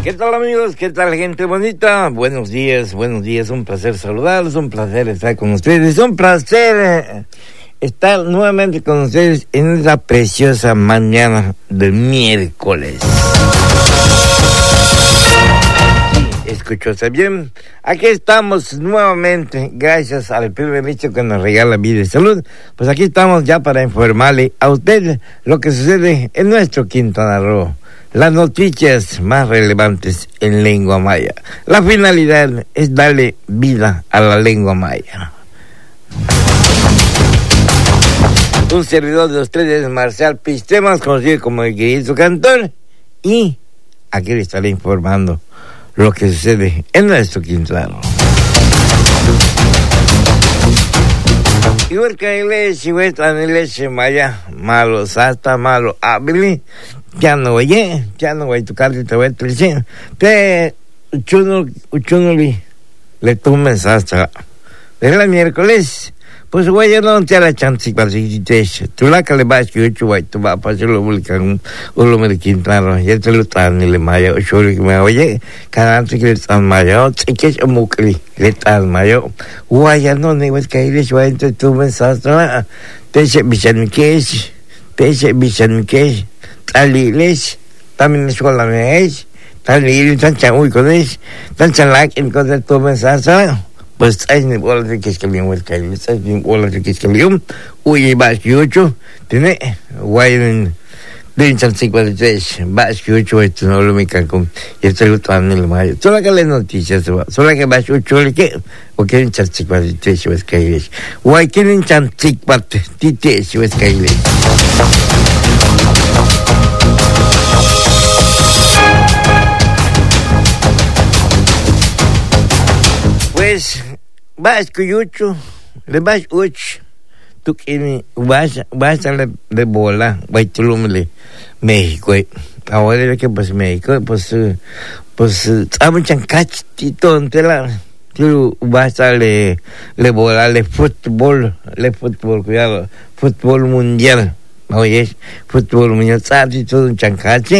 ¿Qué tal, amigos? ¿Qué tal, gente bonita? Buenos días, un placer saludarlos, un placer estar con ustedes, un placer estar nuevamente con ustedes en esta preciosa mañana del miércoles. Sí, escuchó bien. Aquí estamos nuevamente, gracias al privilegio que nos regala vida y salud. Pues aquí estamos ya para informarle a usted lo que sucede en nuestro Quintana Roo. Las noticias más relevantes en lengua maya. La finalidad es darle vida a la lengua maya. Un servidor de ustedes, Marcial Piste, más conocido como el querido cantor, y aquí le estaré informando lo que sucede en nuestro Quintana Roo. Igual que leche, leche maya, malo hasta malo habili. Ya no voy a tocarte, te voy a decir. Te uchunuli le tomes hasta el miércoles. Pues voy a no te la chance para si te tú la que le vas que yo voy tú vas para lo publicar un lo de Quintana ya te lo traen y le maya yo que me oye cada antes que están maya que es muy le están maya voy a no ni vas que ir yo entre tú me hasta te bisan que Taliles, también escuela me es, taliles, tan chamuy con es, tan chalak en cosa tu mensaje, pues hay ni bola de que es que le mueve caíles, hay ni bola de que es que le uy, vas que ocho, tiene, guay, de chan 53, vas que ocho, esto no lo me cancún, y esto lo traen en el mayo, solo que las noticias, solo que vas ocho, le que, o quieren chan 53, vas caíles, guay, quieren chan 53, vas caíles. Pues vas cuyucho, le vas uch, tú que vas a la de bola, vas tulumle México. Ahora que pues México, pues estamos chancachito ante la tú vas a le bola, le fútbol, cuidado, fútbol mundial. Oye, fútbol mundial, ¿sabes? Todo un chancache.